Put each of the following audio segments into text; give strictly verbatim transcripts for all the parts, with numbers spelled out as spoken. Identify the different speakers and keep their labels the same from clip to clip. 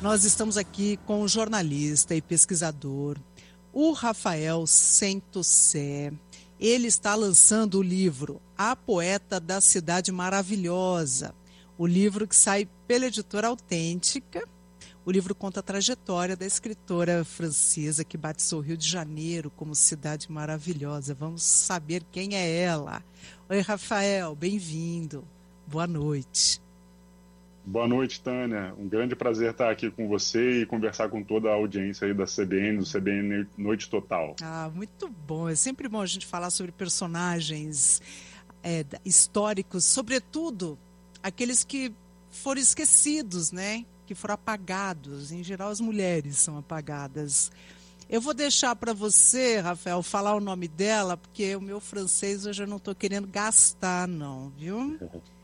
Speaker 1: Nós estamos aqui com o jornalista e pesquisador, o Rafael Sentosé. Ele está lançando o livro A Poeta da Cidade Maravilhosa, o livro que sai pela editora Autêntica. O livro conta a trajetória da escritora francesa que batizou o Rio de Janeiro como cidade maravilhosa. Vamos saber quem é ela. Oi, Rafael, bem-vindo. Boa noite.
Speaker 2: Boa noite, Tânia. Um grande prazer estar aqui com você e conversar com toda a audiência aí da C B N, do C B N Noite Total.
Speaker 1: Ah, muito bom. É sempre bom a gente falar sobre personagens é, históricos, sobretudo aqueles que foram esquecidos, né? Que foram apagados. Em geral, as mulheres são apagadas. Eu vou deixar para você, Rafael, falar o nome dela, porque o meu francês hoje eu não estou querendo gastar, não, viu?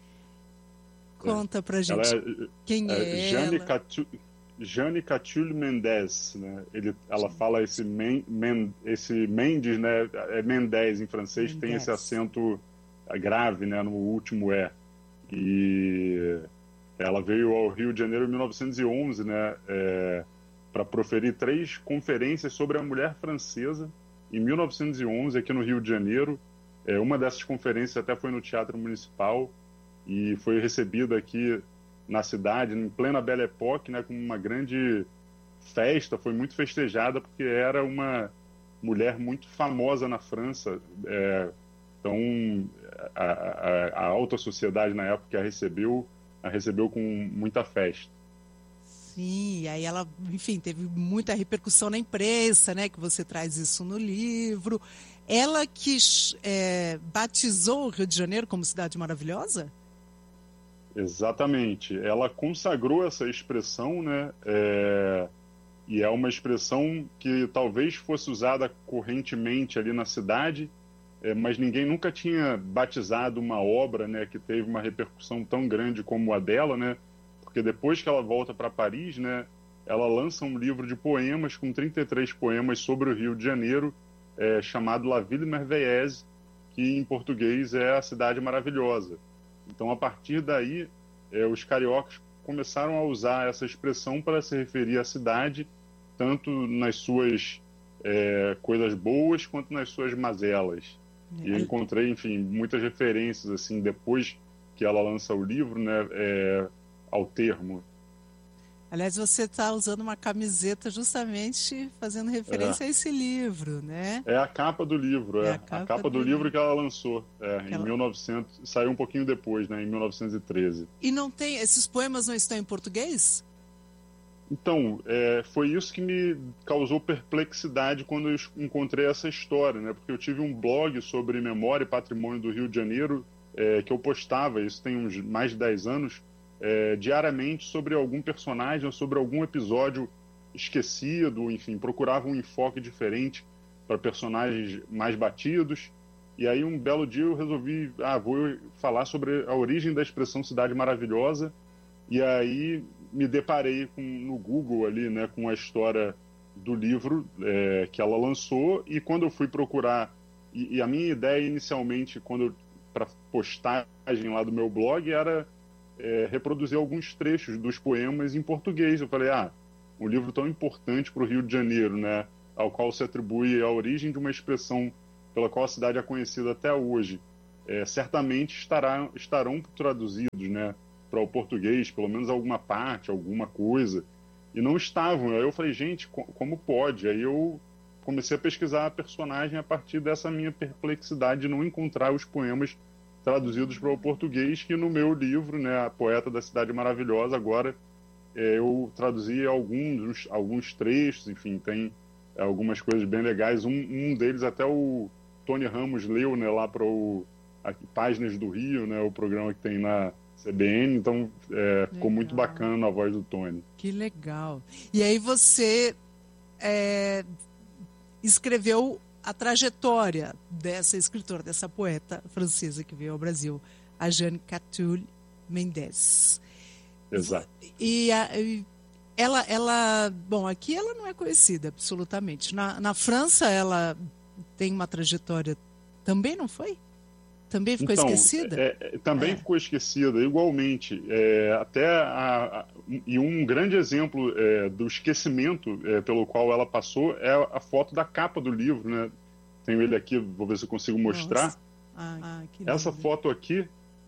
Speaker 1: Conta pra gente
Speaker 2: ela é,
Speaker 1: quem é,
Speaker 2: é Jane
Speaker 1: ela.
Speaker 2: Catu, Jane Catulle Mendes, né? Ele, ela Sim. fala esse, men, men, esse Mendes, né? É Mendes em francês, Mendes. Tem esse acento grave, né? No último E. E ela veio ao Rio de Janeiro em mil novecentos e onze, né? É, para proferir três conferências sobre a mulher francesa. Em mil novecentos e onze, aqui no Rio de Janeiro, é, uma dessas conferências até foi no Teatro Municipal e foi recebida aqui na cidade, em plena Belle Époque, né, com uma grande festa, foi muito festejada, porque era uma mulher muito famosa na França. É, então, a, a, a alta sociedade na época a recebeu, a recebeu com muita festa.
Speaker 1: Sim, aí ela, enfim, teve muita repercussão na imprensa, né, que você traz isso no livro. Ela que é, batizou o Rio de Janeiro como cidade maravilhosa?
Speaker 2: Exatamente. Ela consagrou essa expressão, né? É... E é uma expressão que talvez fosse usada correntemente ali na cidade, é, mas ninguém nunca tinha batizado uma obra, né, que teve uma repercussão tão grande como a dela, né? Porque depois que ela volta para Paris, né, ela lança um livro de poemas com trinta e três poemas sobre o Rio de Janeiro, é, chamado La Ville Merveilleuse, que em português é a Cidade Maravilhosa. Então, a partir daí, eh, os cariocas começaram a usar essa expressão para se referir à cidade, tanto nas suas eh, coisas boas quanto nas suas mazelas. É. E eu encontrei, enfim, muitas referências, assim, depois que ela lança o livro, né, eh, ao termo.
Speaker 1: Aliás, você está usando uma camiseta justamente fazendo referência
Speaker 2: é.
Speaker 1: a esse livro, né?
Speaker 2: É a capa do livro, é, é a capa, a capa do, do livro, livro que ela lançou, é, em ela... mil e novecentos, saiu um pouquinho depois, né, em mil novecentos e treze.
Speaker 1: E não tem, esses poemas não estão em português?
Speaker 2: Então, é, foi isso que me causou perplexidade quando eu encontrei essa história, né? Porque eu tive um blog sobre memória e patrimônio do Rio de Janeiro, é, que eu postava, isso tem uns mais de dez anos, É, diariamente sobre algum personagem ou sobre algum episódio esquecido, enfim, procurava um enfoque diferente para personagens mais batidos. E aí um belo dia eu resolvi, ah, vou falar sobre a origem da expressão Cidade Maravilhosa, e aí me deparei com, no Google ali, né, com a história do livro é, que ela lançou, e quando eu fui procurar, e, e a minha ideia inicialmente, quando para postagem lá do meu blog, era É, reproduzir alguns trechos dos poemas em português. Eu falei, ah, um livro tão importante para o Rio de Janeiro, né, ao qual se atribui a origem de uma expressão pela qual a cidade é conhecida até hoje, é, certamente estará, estarão traduzidos, né, para o português, pelo menos alguma parte, alguma coisa, e não estavam. Aí eu falei, gente, como pode? Aí eu comecei a pesquisar a personagem a partir dessa minha perplexidade de não encontrar os poemas traduzidos para o português, que no meu livro, né, A Poeta da Cidade Maravilhosa, agora é, eu traduzi alguns, alguns trechos, enfim, tem algumas coisas bem legais. Um, um deles até o Tony Ramos leu, né, lá para o aqui, Páginas do Rio, né, o programa que tem na C B N, então é, ficou muito bacana a voz do Tony.
Speaker 1: Que legal. E aí você é, escreveu a trajetória dessa escritora, dessa poeta francesa que veio ao Brasil, a Jane Catulle Mendes.
Speaker 2: Exato.
Speaker 1: E, a, e ela, ela, bom, aqui ela não é conhecida absolutamente. Na, na França ela tem uma trajetória também, não foi? Também ficou
Speaker 2: então,
Speaker 1: esquecida?
Speaker 2: É, é, também
Speaker 1: É.
Speaker 2: ficou esquecida, igualmente. É, até a, a, e um grande exemplo é, do esquecimento é, pelo qual ela passou é a foto da capa do livro, né? Tenho ele aqui, vou ver se eu consigo mostrar.
Speaker 1: Nossa. Ah, que
Speaker 2: Essa
Speaker 1: lindo.
Speaker 2: foto aqui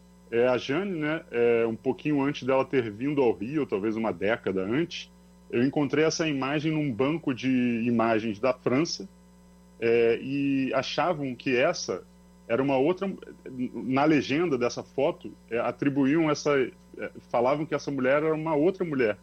Speaker 2: é a Jane, né? É, um pouquinho antes dela ter vindo ao Rio, talvez uma década antes. Eu encontrei essa imagem num banco de imagens da França é, e achavam que essa era uma outra. Na legenda dessa foto, é, atribuíam essa. É, falavam que essa mulher era uma outra mulher.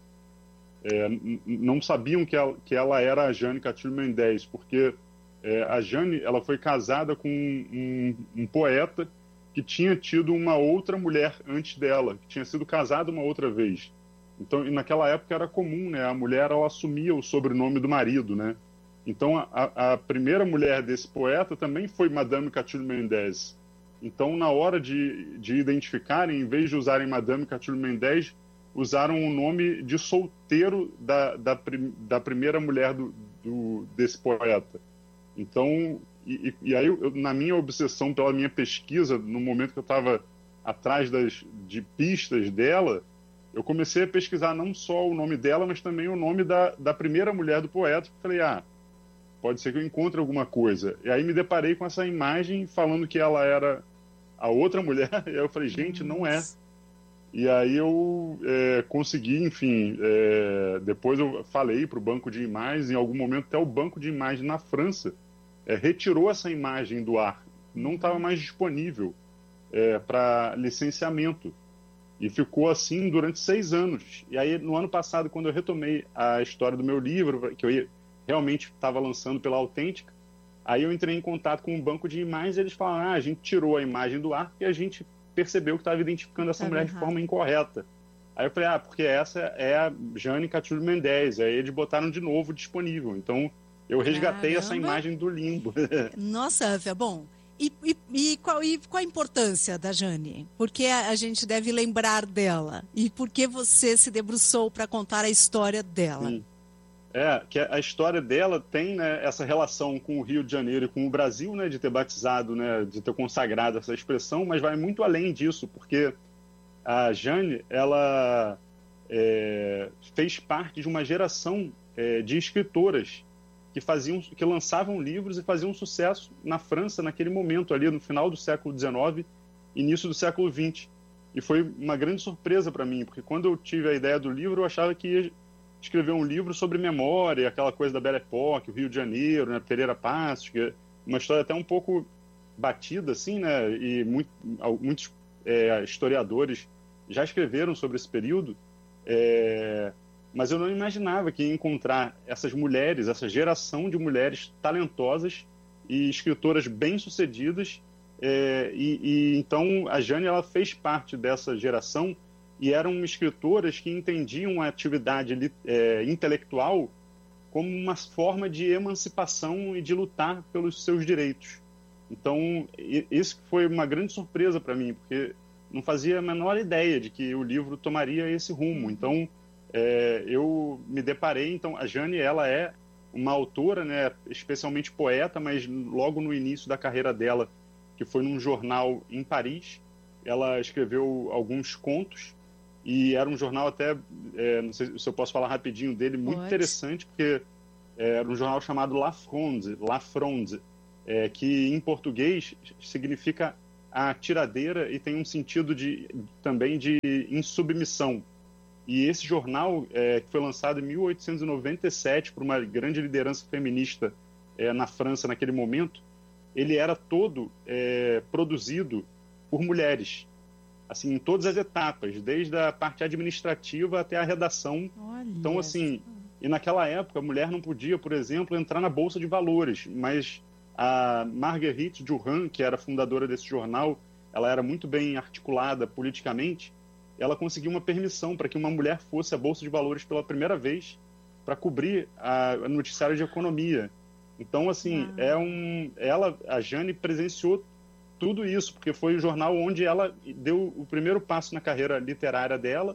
Speaker 2: É, não sabiam que ela, que ela era a Jane Catulle Mendes, porque é, a Jane ela foi casada com um, um, um poeta que tinha tido uma outra mulher antes dela, que tinha sido casada uma outra vez. Então, e naquela época era comum, né? A mulher ela assumia o sobrenome do marido, né? Então, a, a primeira mulher desse poeta também foi Madame Catulle Mendes. Então, na hora de, de identificarem, em vez de usarem Madame Catulle Mendes, usaram o nome de solteiro da, da, da primeira mulher do, do, desse poeta. Então, e, e aí, eu, na minha obsessão pela minha pesquisa, no momento que eu estava atrás das, de pistas dela, eu comecei a pesquisar não só o nome dela, mas também o nome da, da primeira mulher do poeta. Falei, ah, pode ser que eu encontre alguma coisa. E aí me deparei com essa imagem falando que ela era a outra mulher. E aí eu falei, gente, não é. E aí eu é, consegui, enfim, é, depois eu falei para o banco de imagens, em algum momento até o banco de imagens na França é, retirou essa imagem do ar. Não estava mais disponível é, para licenciamento. E ficou assim durante seis anos. E aí, no ano passado, quando eu retomei a história do meu livro, que eu ia, realmente estava lançando pela Autêntica, aí eu entrei em contato com um banco de imagens e eles falaram, ah, a gente tirou a imagem do ar e a gente percebeu que estava identificando essa
Speaker 1: Tá
Speaker 2: mulher
Speaker 1: errado.
Speaker 2: de forma incorreta. Aí eu falei, ah, porque essa é a Jane Catulle Mendes. Aí eles botaram de novo disponível. Então, eu resgatei
Speaker 1: Caramba.
Speaker 2: essa imagem do limbo.
Speaker 1: Nossa, Rafael, bom... E, e, e, qual, e qual a importância da Jane? Por que a gente deve lembrar dela? E por que você se debruçou para contar a história dela?
Speaker 2: Sim. É, que a história dela tem, né, essa relação com o Rio de Janeiro e com o Brasil, né, de ter batizado, né, de ter consagrado essa expressão, mas vai muito além disso, porque a Jane, ela é, fez parte de uma geração é, de escritoras que faziam, que lançavam livros e faziam sucesso na França naquele momento, ali no final do século dezenove, início do século vinte. E foi uma grande surpresa para mim, porque quando eu tive a ideia do livro, eu achava que ia escrever um livro sobre memória, aquela coisa da Belle Époque, o Rio de Janeiro, né, Pereira Passos, que é uma história até um pouco batida, assim, né, e muito, muitos é, historiadores já escreveram sobre esse período, é, mas eu não imaginava que ia encontrar essas mulheres, essa geração de mulheres talentosas e escritoras bem-sucedidas. É, e, e então a Jane ela fez parte dessa geração e eram escritoras que entendiam a atividade é, intelectual como uma forma de emancipação e de lutar pelos seus direitos. Então isso foi uma grande surpresa para mim, porque não fazia a menor ideia de que o livro tomaria esse rumo. Então É, eu me deparei, então, a Jane, ela é uma autora, né, especialmente poeta, mas logo no início da carreira dela, que foi num jornal em Paris, ela escreveu alguns contos, e era um jornal até, é, não sei se eu posso falar rapidinho dele, muito
Speaker 1: Pode.
Speaker 2: interessante, porque era um jornal chamado La Fronde, La Fronde, é, que em português significa a tiradeira e tem um sentido de, também de insubmissão. E esse jornal, é, que foi lançado em mil oitocentos e noventa e sete por uma grande liderança feminista é, na França naquele momento, ele era todo é, produzido por mulheres, assim, em todas as etapas, desde a parte administrativa até a redação.
Speaker 1: Olha.
Speaker 2: Então, assim, e naquela época a mulher não podia, por exemplo, entrar na Bolsa de Valores, mas a Marguerite Durand, que era fundadora desse jornal, ela era muito bem articulada politicamente, ela conseguiu uma permissão para que uma mulher fosse à Bolsa de Valores pela primeira vez para cobrir a, a noticiário de economia. Então, assim, ah. é um, ela, a Jane presenciou tudo isso, porque foi o jornal onde ela deu o primeiro passo na carreira literária dela,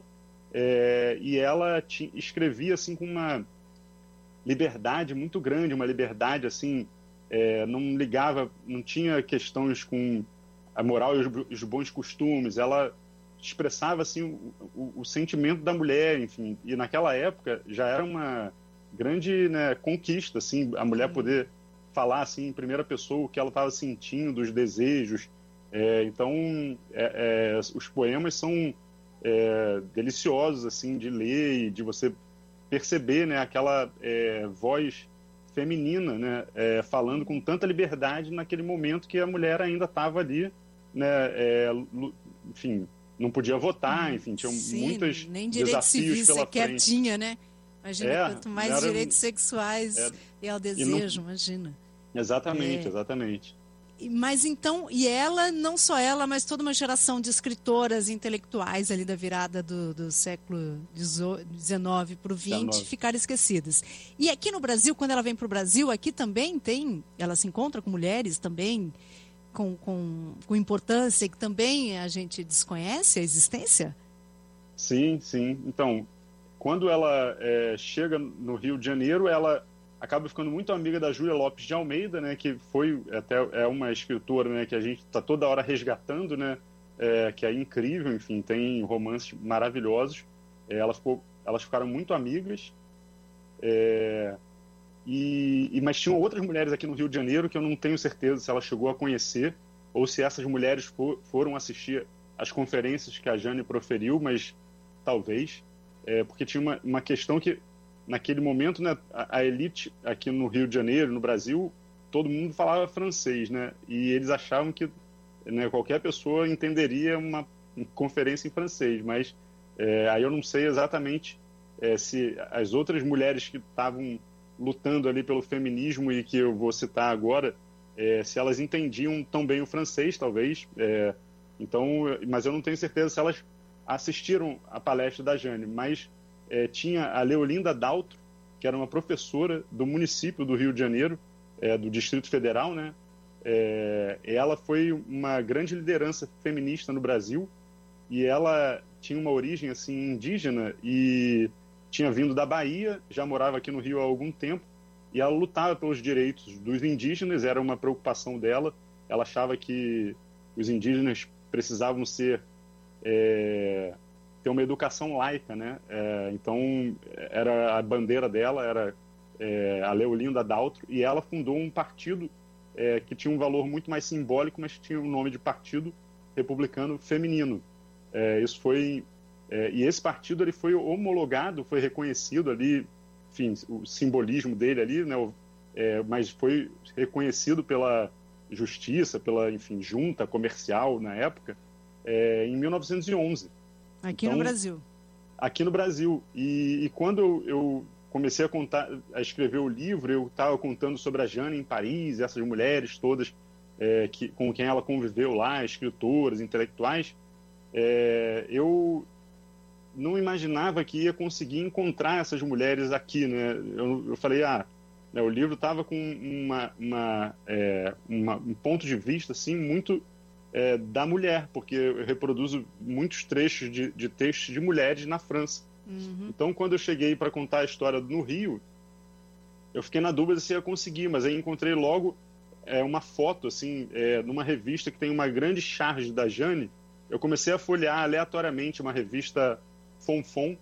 Speaker 2: é, e ela t- escrevia assim com uma liberdade muito grande, uma liberdade assim, é, não ligava, não tinha questões com a moral e os, os bons costumes. Ela expressava assim o, o, o sentimento da mulher, enfim. E naquela época já era uma grande, né, conquista, assim, a mulher poder falar assim em primeira pessoa o que ela estava sentindo, os desejos. É, então, é, é, os poemas são é, deliciosos assim de ler e de você perceber, né, aquela é, voz feminina, né, é, falando com tanta liberdade naquele momento que a mulher ainda estava ali, né, é, enfim, não podia votar, enfim, tinham
Speaker 1: Sim,
Speaker 2: muitos
Speaker 1: nem direito
Speaker 2: desafios
Speaker 1: civil
Speaker 2: pela
Speaker 1: sequer
Speaker 2: frente.
Speaker 1: tinha, né? Imagina,
Speaker 2: É,
Speaker 1: quanto mais
Speaker 2: era,
Speaker 1: direitos sexuais
Speaker 2: era,
Speaker 1: e ao
Speaker 2: e
Speaker 1: desejo,
Speaker 2: não,
Speaker 1: imagina.
Speaker 2: exatamente,
Speaker 1: É.
Speaker 2: exatamente.
Speaker 1: Mas então, e ela, não só ela, mas toda uma geração de escritoras intelectuais ali da virada do, do século dezenove para o vinte ficaram esquecidas. E aqui no Brasil, quando ela vem para o Brasil, aqui também tem, ela se encontra com mulheres também com, com, com importância que também a gente desconhece a existência?
Speaker 2: Sim, sim. Então, quando ela é, chega no Rio de Janeiro, ela acaba ficando muito amiga da Júlia Lopes de Almeida, né, que foi até é uma escritora, né, que a gente está toda hora resgatando, né, é, que é incrível, enfim, tem romances maravilhosos. É, ela ficou, elas ficaram muito amigas. É, e, e mas tinham outras mulheres aqui no Rio de Janeiro que eu não tenho certeza se ela chegou a conhecer ou se essas mulheres for, foram assistir às conferências que a Jane proferiu, mas talvez, é, porque tinha uma, uma questão que naquele momento, né, a, a elite aqui no Rio de Janeiro, no Brasil, todo mundo falava francês, né? E eles achavam que, né, qualquer pessoa entenderia uma conferência em francês, mas é, aí eu não sei exatamente é, se as outras mulheres que estavam lutando ali pelo feminismo e que eu vou citar agora, é, se elas entendiam tão bem o francês, talvez. É, então, mas eu não tenho certeza se elas assistiram a palestra da Jane, mas É, tinha a Leolinda Daltro, que era uma professora do município do Rio de Janeiro, é, do Distrito Federal, né? É, ela foi uma grande liderança feminista no Brasil e ela tinha uma origem assim indígena e tinha vindo da Bahia, já morava aqui no Rio há algum tempo e ela lutava pelos direitos dos indígenas, era uma preocupação dela. Ela achava que os indígenas precisavam ser é, ter uma educação laica, né? É, então, era a bandeira dela, era é, a Leolinda Daltro, e ela fundou um partido é, que tinha um valor muito mais simbólico, mas tinha o nome de Partido Republicano Feminino. É, isso foi... É, e esse partido ele foi homologado, foi reconhecido ali, enfim, o simbolismo dele ali, né? É, mas foi reconhecido pela justiça, pela, enfim, junta comercial na época, é, em mil novecentos e onze.
Speaker 1: Aqui então, no Brasil.
Speaker 2: Aqui no Brasil. E, e quando eu comecei a, contar, a escrever o livro, eu estava contando sobre a Jane em Paris, essas mulheres todas é, que, com quem ela conviveu lá, escritoras, intelectuais. É, eu não imaginava que ia conseguir encontrar essas mulheres aqui, né? Eu, eu falei, ah, né, o livro estava com uma, uma, é, uma, um ponto de vista assim muito É, da mulher, porque eu reproduzo muitos trechos de, de textos de mulheres na França. Uhum. Então, quando eu cheguei para contar a história no Rio, eu fiquei na dúvida se ia conseguir, mas aí encontrei logo é, uma foto, assim, é, numa revista que tem uma grande charge da Jane. Eu comecei a folhear aleatoriamente uma revista Fonfon,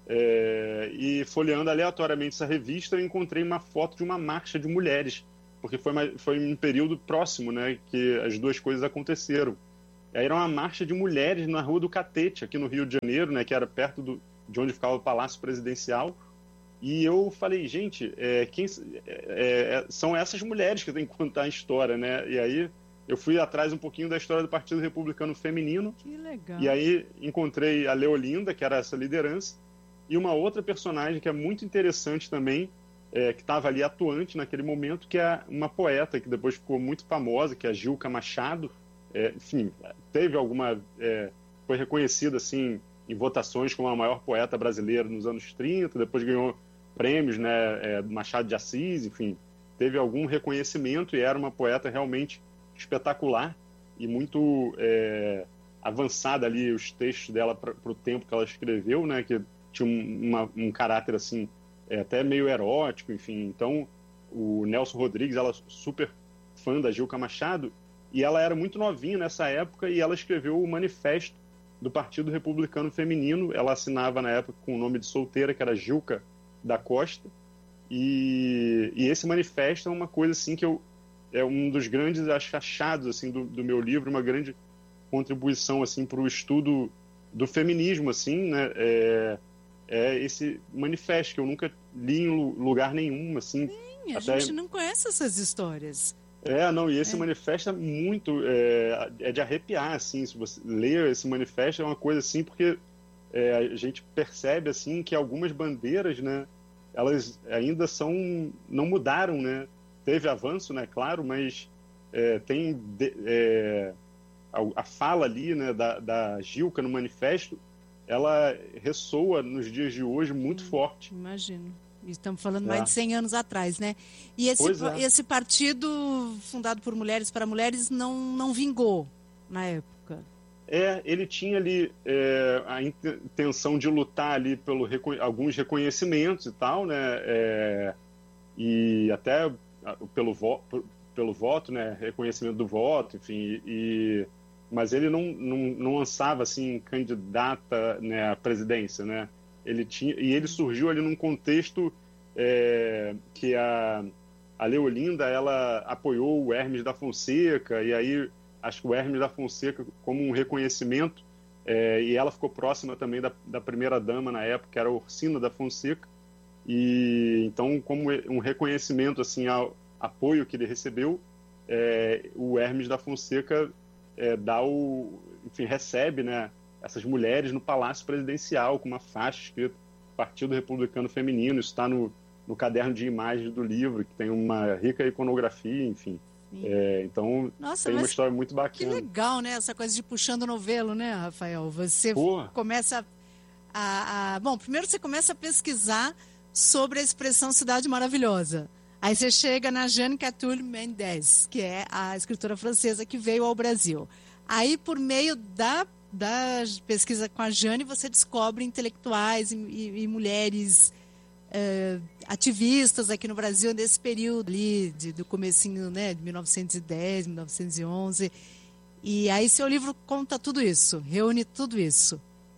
Speaker 2: é, e folheando aleatoriamente essa revista, eu encontrei uma foto de uma marcha de mulheres, porque foi, uma, foi um período próximo, né, que as duas coisas aconteceram. Aí era uma marcha de mulheres na Rua do Catete, aqui no Rio de Janeiro, né, que era perto do, de onde ficava o Palácio Presidencial. E eu falei, gente, é, quem, é, é, são essas mulheres que têm que contar a história, né? E aí eu fui atrás um pouquinho da história do Partido Republicano Feminino.
Speaker 1: Que legal.
Speaker 2: E aí encontrei a Leolinda, que era essa liderança, e uma outra personagem que é muito interessante também, É, que estava ali atuante naquele momento, que é uma poeta que depois ficou muito famosa, que é a Gilca Machado. É, enfim, teve alguma... É, foi reconhecida, assim, em votações como a maior poeta brasileira nos anos trinta, depois ganhou prêmios, né, é, Machado de Assis, enfim, teve algum reconhecimento e era uma poeta realmente espetacular e muito é, avançada ali, os textos dela para o tempo que ela escreveu, né, que tinha um, uma, um caráter, assim, É até meio erótico, enfim. Então, o Nelson Rodrigues, ela é super fã da Gilca Machado, e ela era muito novinha nessa época, e ela escreveu o manifesto do Partido Republicano Feminino. Ela assinava na época com o nome de solteira, que era Gilca da Costa, e, e esse manifesto é uma coisa assim que eu, é um dos grandes achados assim, do, do meu livro, uma grande contribuição assim, para o estudo do feminismo, assim, né? é, é esse manifesto que eu nunca li em lugar nenhum. Assim,
Speaker 1: Sim, a
Speaker 2: até...
Speaker 1: gente não conhece essas histórias.
Speaker 2: É, não, e esse
Speaker 1: é.
Speaker 2: manifesto é muito, é, é de arrepiar, assim, se você ler esse manifesto é uma coisa assim, porque é, a gente percebe, assim, que algumas bandeiras, né, elas ainda são, não mudaram, né, teve avanço, né, claro, mas é, tem de, é, a, a fala ali, né, da, da Gilca no manifesto, ela ressoa nos dias de hoje muito hum, forte.
Speaker 1: Imagino. Estamos falando mais é. de cem anos atrás, né? E esse, é. esse partido fundado por mulheres para mulheres não, não vingou na época.
Speaker 2: É, ele tinha ali é, a intenção de lutar ali pelo alguns reconhecimentos e tal, né? É, e até pelo, vo pelo voto, né? Reconhecimento do voto, enfim. E, mas ele não, não, não lançava assim candidata, né, à presidência, né? Ele tinha, e ele surgiu ali num contexto é, que a, a Leolinda, ela apoiou o Hermes da Fonseca, e aí acho que o Hermes da Fonseca como um reconhecimento, é, e ela ficou próxima também da, da primeira-dama na época, que era a Orsina da Fonseca, e então como um reconhecimento assim, ao apoio que ele recebeu, é, o Hermes da Fonseca é, dá o, enfim, recebe, né, essas mulheres no Palácio Presidencial, com uma faixa escrita Partido Republicano Feminino. Isso está no, no caderno de imagens do livro, que tem uma rica iconografia, enfim. É, então, Nossa, tem uma história muito bacana.
Speaker 1: Que legal, né? Essa coisa de puxando novelo, né, Rafael? Você Porra. começa a, a... Bom, primeiro você começa a pesquisar sobre a expressão Cidade Maravilhosa. Aí você chega na Jeanne Catulle-Mendès, que é a escritora francesa que veio ao Brasil. Aí, por meio da da pesquisa com a Jeanne, você descobre intelectuais e, e, e mulheres uh, ativistas aqui no Brasil nesse período ali, de, do comecinho, né, de mil novecentos e dez, mil novecentos e onze. E aí seu livro conta tudo isso, reúne tudo isso.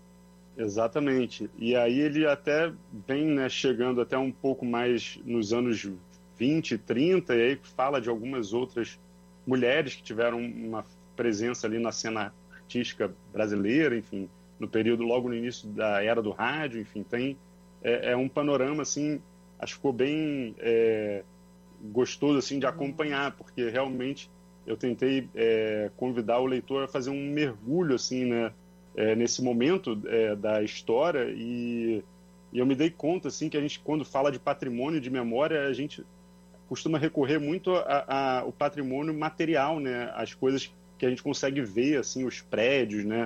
Speaker 2: Exatamente. E aí ele até vem, né, chegando até um pouco mais nos anos vinte, trinta, e aí fala de algumas outras mulheres que tiveram uma presença ali na cena artística brasileira, enfim, no período logo no início da era do rádio, enfim, tem é, é um panorama assim, acho que ficou bem é, gostoso assim de acompanhar, porque realmente eu tentei é, convidar o leitor a fazer um mergulho assim, né, é, nesse momento é, da história, e, e eu me dei conta assim que a gente, quando fala de patrimônio de memória, a gente costuma recorrer muito ao patrimônio material, né, as coisas que a gente consegue ver, assim, os prédios, né?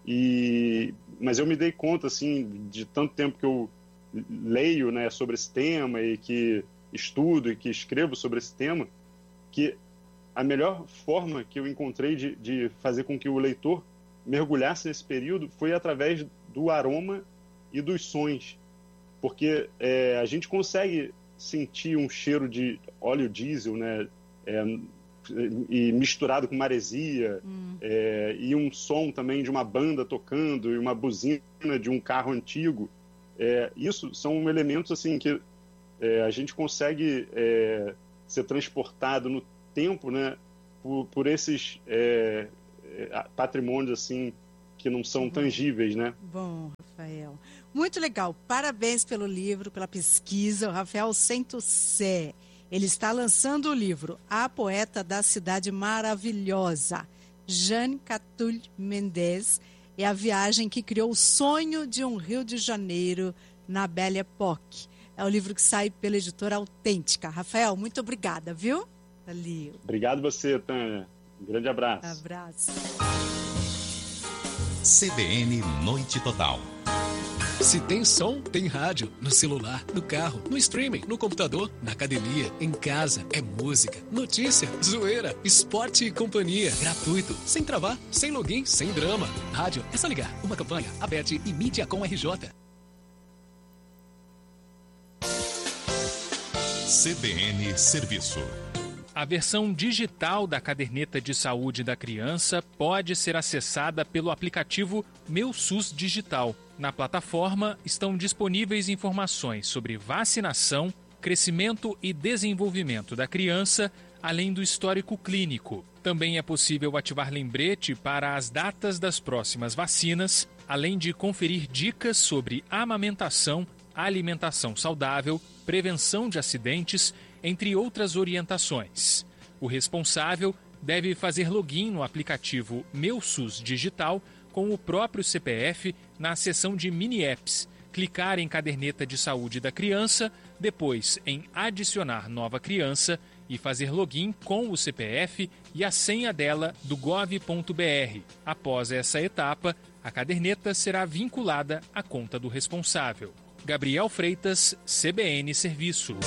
Speaker 2: E, mas eu me dei conta, assim, de tanto tempo que eu leio, né, sobre esse tema e que estudo e que escrevo sobre esse tema, que a melhor forma que eu encontrei de, de fazer com que o leitor mergulhasse nesse período foi através do aroma e dos sons, porque é, a gente consegue sentir um cheiro de óleo diesel, né? É, e misturado com maresia, hum. é, e um som também de uma banda tocando, e uma buzina de um carro antigo. É, isso são elementos assim que é, a gente consegue é, ser transportado no tempo, né, por, por esses é, patrimônios assim que não são uhum. tangíveis, né?
Speaker 1: Bom, Rafael, muito legal. Parabéns pelo livro, pela pesquisa. O Rafael Sento-Sé. Ele está lançando o livro A Poeta da Cidade Maravilhosa. Jeanne Catulle-Mendès é a viagem que criou o sonho de um Rio de Janeiro na Belle Époque. É o livro que sai pela editora Autêntica. Rafael, muito obrigada, viu? Valeu.
Speaker 2: Obrigado você, Tânia. Um grande abraço.
Speaker 1: Abraço.
Speaker 3: C B N Noite Total.
Speaker 4: Se tem som, tem rádio. No celular, no carro, no streaming, no computador, na academia, em casa. É música, notícia, zoeira, esporte e companhia. Gratuito, sem travar, sem login, sem drama. Rádio, é só ligar. Uma campanha, Abete e Mídia com R J.
Speaker 3: C B N Serviço.
Speaker 5: A versão digital da caderneta de saúde da criança pode ser acessada pelo aplicativo Meu SUS Digital. Na plataforma estão disponíveis informações sobre vacinação, crescimento e desenvolvimento da criança, além do histórico clínico. Também é possível ativar lembrete para as datas das próximas vacinas, além de conferir dicas sobre amamentação, alimentação saudável, prevenção de acidentes, entre outras orientações. O responsável deve fazer login no aplicativo Meu SUS Digital com o próprio C P F na seção de mini-apps, clicar em caderneta de saúde da criança, depois em adicionar nova criança e fazer login com o C P F e a senha dela do gov ponto br. Após essa etapa, a caderneta será vinculada à conta do responsável. Gabriel Freitas, C B N Serviço.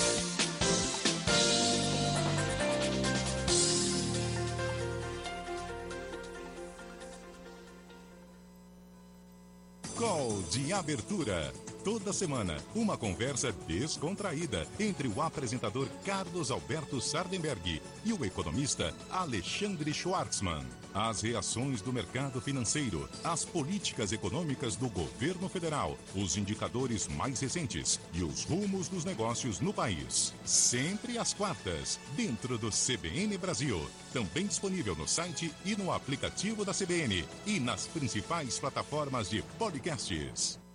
Speaker 6: Call de abertura. Toda semana, uma conversa descontraída entre o apresentador Carlos Alberto Sardenberg e o economista Alexandre Schwartzman. As reações do mercado financeiro, as políticas econômicas do governo federal, os indicadores mais recentes e os rumos dos negócios no país. Sempre às quartas, dentro do C B N Brasil. Também disponível no site e no aplicativo da C B N e nas principais plataformas de podcasts.